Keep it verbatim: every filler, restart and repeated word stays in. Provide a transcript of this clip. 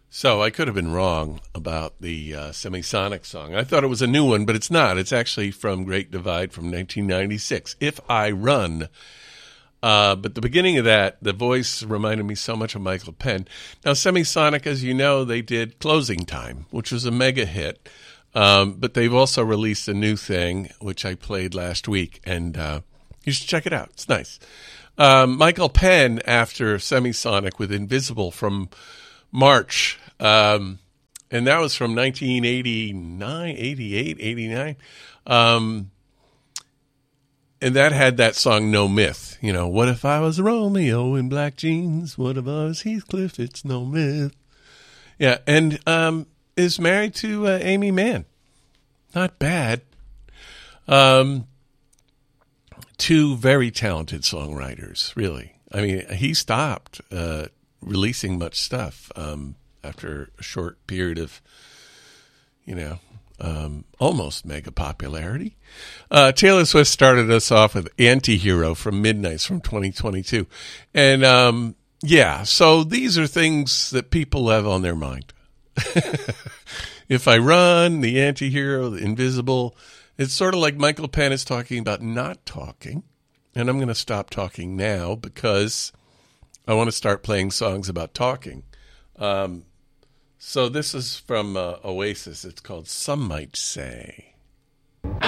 So I could have been wrong about the uh, Semisonic song. I thought it was a new one, but it's not. It's actually from Great Divide from nineteen ninety-six, If I Run. Uh, but the beginning of that, the voice reminded me so much of Michael Penn. Now, Semisonic, as you know, they did Closing Time, which was a mega hit. Um, but they've also released a new thing, which I played last week, and uh, you should check it out. It's nice. Um, Michael Penn, after Semisonic with Invisible from March, um, and that was from nineteen eighty-nine, eighty-eight, eighty-nine. Um, and that had that song No Myth. You know, what if I was Romeo in black jeans? What if I was Heathcliff? It's no myth. Yeah, and um, is married to uh, Amy Mann. Not bad. Um, two very talented songwriters, really. I mean, he stopped uh, releasing much stuff um, after a short period of, you know, um, almost mega popularity. Uh, Taylor Swift started us off with Anti-Hero from Midnights from twenty twenty-two. And, um, yeah, so these are things that people have on their mind. If I Run, the Anti-Hero, the Invisible. It's sort of like Michael Penn is talking about not talking. And I'm going to stop talking now because I want to start playing songs about talking. Um, so this is from uh, Oasis. It's called Some Might Say.